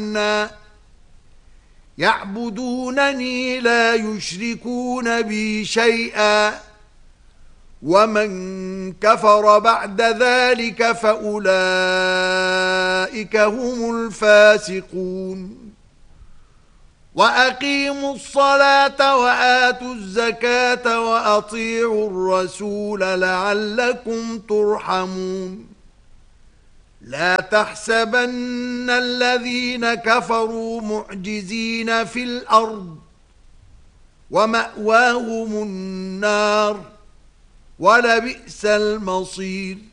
عَنَّا يَعْبُدُونَنِي لَا يُشْرِكُونَ بِي شَيْئًا وَمَن كَفَرَ بَعْدَ ذَلِكَ فَأُولَئِكَ هُمُ الْفَاسِقُونَ وَأَقِيمُوا الصَّلَاةَ وَآتُوا الزَّكَاةَ وَأَطِيعُوا الرَّسُولَ لَعَلَّكُمْ تُرْحَمُونَ لا تحسبن الذين كفروا معجزين في الأرض ومأواهم النار ولبئس المصير